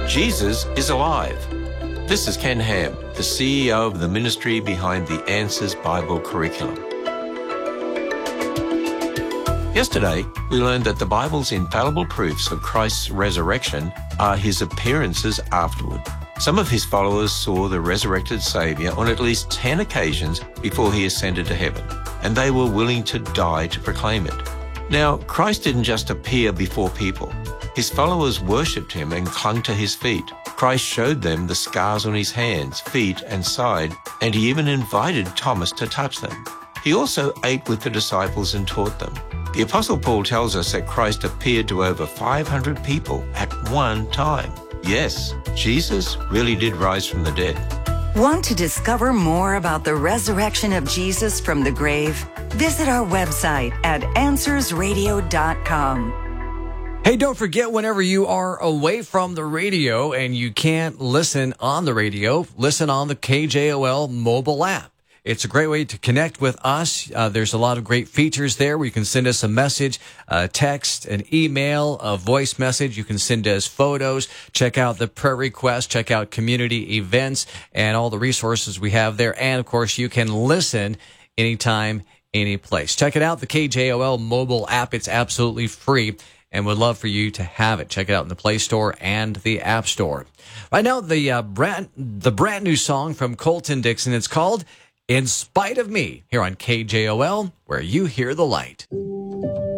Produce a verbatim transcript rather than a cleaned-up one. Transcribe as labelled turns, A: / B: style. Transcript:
A: Jesus is alive. This is Ken Ham, the C E O of the ministry behind the Answers Bible curriculum. Yesterday, we learned that the Bible's infallible proofs of Christ's resurrection are his appearances afterward. Some of his followers saw the resurrected Saviour on at least ten occasions before he ascended to heaven, and they were willing to die to proclaim it. Now, Christ didn't just appear before people. His followers worshipped him and clung to his feet. Christ showed them the scars on his hands, feet, and side, and he even invited Thomas to touch them. He also ate with the disciples and taught them. The Apostle Paul tells us that Christ appeared to over five hundred people at one time. Yes, Jesus really did rise from the dead.
B: Want to discover more about the resurrection of Jesus from the grave? Visit our website at answers radio dot com.
C: Hey, don't forget, whenever you are away from the radio and you can't listen on the radio, listen on the K J O L mobile app. It's a great way to connect with us. Uh, there's a lot of great features there where you can send us a message, a text, an email, a voice message. You can send us photos. Check out the prayer requests. Check out community events and all the resources we have there. And, of course, you can listen anytime, any place. Check it out, the K J O L mobile app. It's absolutely free, and would love for you to have it. Check it out in the Play Store and the App Store. Right now, the uh, brand the brand new song from Colton Dixon. It's called In Spite of Me, here on K J O L, where you hear the light.